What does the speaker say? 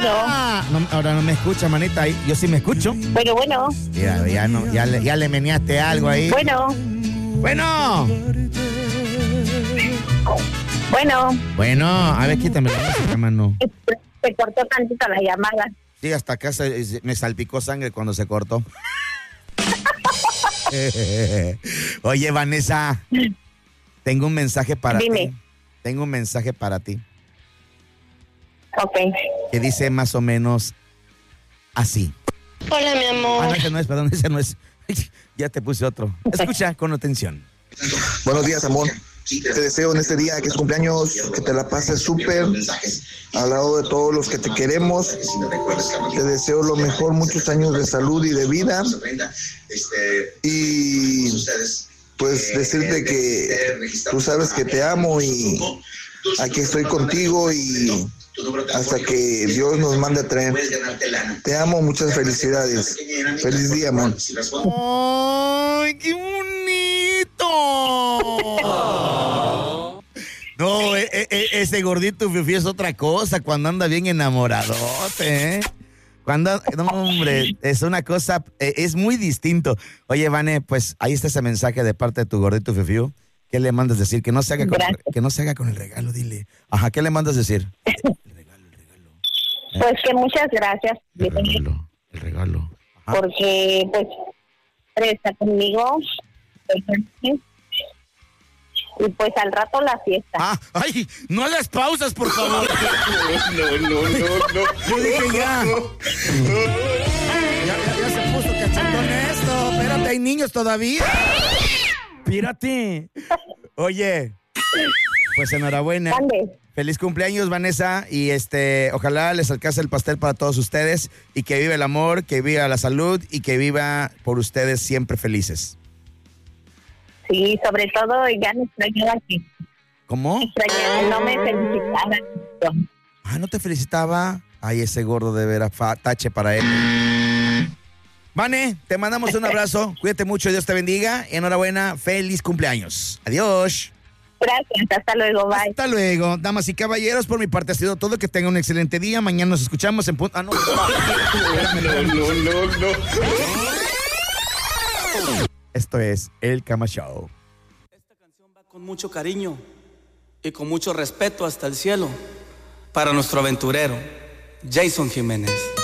No, ahora no me escucha, manita. Yo sí me escucho. Bueno. Mira, ya le meneaste algo ahí. Bueno. A ver, quítame la música, mano. Se cortó tantito la llamada. Sí, hasta acá me salpicó sangre cuando se cortó. Oye, Vanessa, tengo un mensaje para Dime. ti. Tengo un mensaje para ti. Ok. Que dice más o menos así. Hola, mi amor. No, ese no es. Ya te puse otro. Escucha con atención. Buenos días, amor. Te deseo en este día que es cumpleaños, que te la pases súper al lado de todos los que te queremos. Te deseo lo mejor, muchos años de salud y de vida. Y pues decirte que tú sabes que te amo y aquí estoy contigo y hasta que Dios nos mande a traer. Te amo, muchas felicidades. Feliz día, amor. ¡Ay, qué bonito! No, ese gordito fifi es otra cosa cuando anda bien enamoradote, ¿eh? No, hombre, es una cosa, es muy distinto. Oye, Vane, pues ahí está ese mensaje de parte de tu gordito fifi. ¿Qué le mandas decir? Que no se haga con el regalo, dile. Ajá, ¿qué le mandas decir? El regalo. Pues que muchas gracias. El regalo. Ajá. Porque, pues, está conmigo. Y pues al rato la fiesta. ¡Ay! ¡No hagas pausas, por favor! No. Yo dije ya. Ya se puso cachetón esto. Espérate, hay niños todavía. Espérate. Oye, pues enhorabuena. ¿Dónde? Feliz cumpleaños, Vanessa, y ojalá les alcance el pastel para todos ustedes y que viva el amor, que viva la salud y que viva por ustedes siempre felices. Sí, sobre todo ya me extrañaba aquí. ¿Cómo? No me felicitaba. ¿No te felicitaba? Ay, ese gordo de veras, tache para él. Vane, te mandamos un abrazo, cuídate mucho, Dios te bendiga, enhorabuena, feliz cumpleaños. Adiós. Gracias, hasta luego, bye. Hasta luego, damas y caballeros, por mi parte ha sido todo, que tengan un excelente día, mañana nos escuchamos en punto... No. Esto es El Cama Show. Esta canción va con mucho cariño y con mucho respeto hasta el cielo para nuestro aventurero, Jason Jiménez.